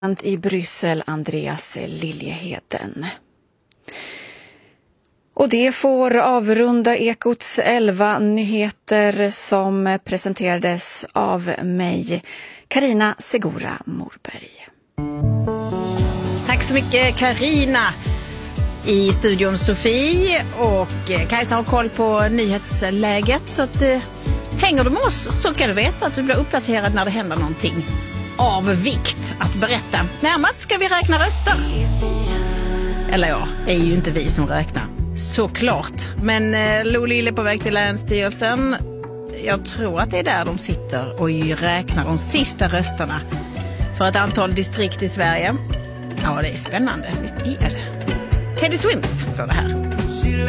I Bryssel, Andreas Liljeheden. Och det får avrunda Ekots 11 nyheter som presenterades av mig, Carina Segura Morberg. Tack så mycket, Carina. I studion Sofie, och Kajsa har koll på nyhetsläget, så att hänger du med oss så kan du veta att du blir uppdaterad när det händer någonting av vikt att berätta. Närmast ska vi räkna röster. Eller ja, det är ju inte vi som räknar, såklart. Men Lolil är på väg till Länsstyrelsen. Jag tror att det är där de sitter och räknar de sista rösterna för ett antal distrikt i Sverige. Ja, det är spännande, visst är det. Teddy Swims för det här.